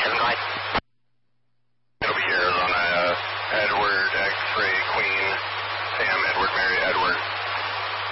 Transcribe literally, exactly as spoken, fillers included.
seven, go ahead. It'll be Arizona, uh, Edward, X-ray, Queen, Sam, Edward, Mary, Edward.